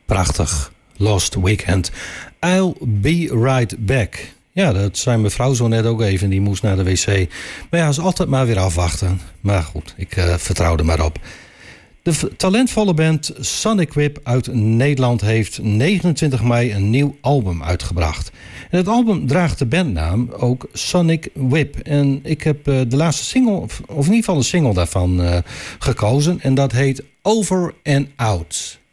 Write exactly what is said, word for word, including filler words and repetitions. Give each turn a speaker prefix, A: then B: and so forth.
A: Prachtig. Lost Weekend. I'll be right back. Ja, dat zei mijn vrouw zo net ook even. Die moest naar de wc. Maar ja, ze altijd maar weer afwachten. Maar goed, ik uh, vertrouw er maar op. De v- talentvolle band Sonic Whip uit Nederland heeft negenentwintig mei een nieuw album uitgebracht. En het album draagt de bandnaam ook Sonic Whip. En ik heb uh, de laatste single, of, of in ieder geval een single daarvan uh, gekozen. En dat heet Over and Out.